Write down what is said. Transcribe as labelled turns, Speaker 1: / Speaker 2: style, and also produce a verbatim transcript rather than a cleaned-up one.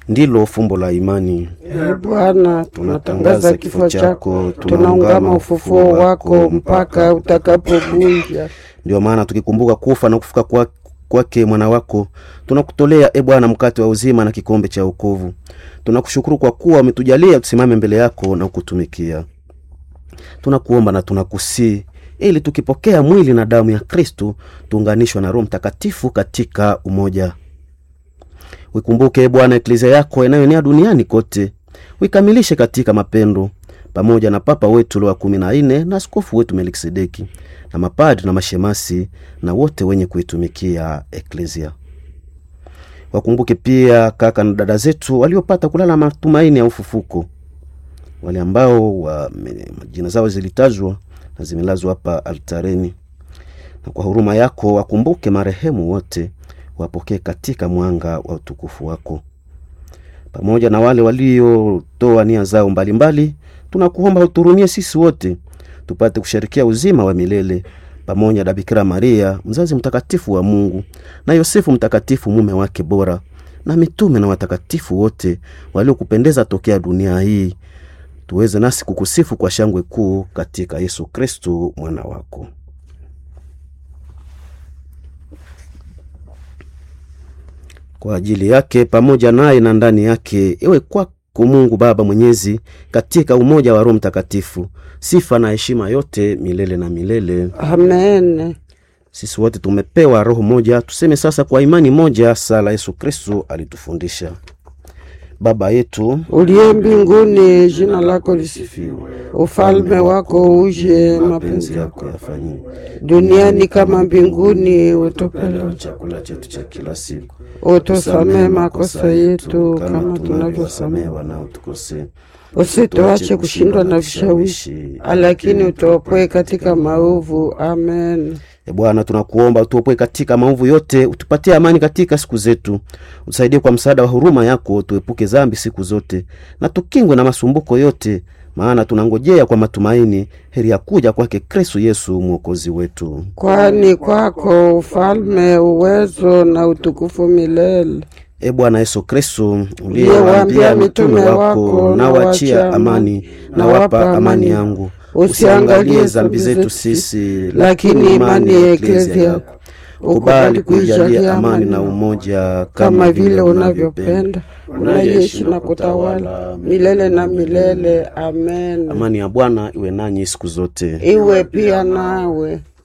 Speaker 1: ndilo fumbo la imani.
Speaker 2: E Bwana, tunatangaza kifo chako, tunaungama ufufuo wako mpaka utakapokuja.
Speaker 1: Ndio maana tukikumbuka kufa na kufuka kwa kwake mwana wako, tunakutolea e Bwana mkate wa uzima na kikombe cha wokovu. Tunakushukuru kwa kuwa umetujalia tusimame mbele yako na kukutumikia. Tunakuomba na tunakusii ili tukipokea mwili na damu ya Kristo tuunganishwe na Roho Mtakatifu katika umoja. Ukumbuke e Bwana eklezia yako inayoenea duniani kote, uikamilishe katika mapendo, pamoja na Papa wetu Leo wa kumi na nne na askofu wetu Melkisedeki na mapadri na mashemasi na wote wenye kuitumikia eklezia. Wakumbuke pia kaka na dada zetu waliopata kulala matumaini ya ufufuko, wale ambao wa majina zao zilitajwa na zimelazwa hapa altareni. Na kwa huruma yako wakumbuke marehemu wote, wapokee katika mwanga wa utukufu wako. Pamoja na wale waliotoa nia zao mbalimbali, tunakuomba uturumie sisi wote tupate kushirikia uzima wa milele pamoja na Bikira Maria mzazi mtakatifu wa Mungu, na Yosefu mtakatifu mume wake bora, na mitume na watakatifu wote waliokupendeza tokea dunia hii. Tuweze nasi kukusifu kwa shangwe kuu katika Yesu Kristo mwana wako. Kwa ajili yake pamoja naye na ndani yake, iwe kwako Mungu Baba Mwenyezi, katika umoja wa Roho Mtakatifu, sifa na heshima yote milele na milele.
Speaker 2: Amen.
Speaker 1: Sisi wote tumepewa roho moja, tuseme sasa kwa imani moja sala Yesu Kristo alitufundisha. Baba yetu
Speaker 2: uliye mbinguni, jina lako lisifiwe. Ufalme wako uje, mapenzi yako yafanyike duniani kama mbinguni. Utupe leo chakula chetu cha kila siku. Utusamehe makosa yetu kama tunavyosamehe wanaotukosea. Usituache kushindwa na vishawishi, lakini utuopoe katika maovu. Amen.
Speaker 1: E Bwana, tunakuomba utuopoe katika maovu yote, utupatie amani katika siku zetu. Utusaidie kwa msaada wa huruma yako, tuepuke dhambi siku zote na tukingwe na masumbuko yote, maana tunangojea kwa matumaini heri ya kuja kwake Kristo Yesu mwokozi wetu.
Speaker 2: Kwani kwako ufalme, uwezo na utukufu milele.
Speaker 1: E Bwana Yesu Kristo, uliyewaambia mitume wako, na wachia amani, na wapa amani yangu, usiangalie dhambi zetu sisi, lakini imani ya eklezia yako. Ukubali kuijalia amani na umoja kama vile unavyopenda, unaishi na kutawala milele na milele. Amen.
Speaker 2: Amani ya Bwana iwe nanyi siku zote.
Speaker 1: Iwe pia nawe.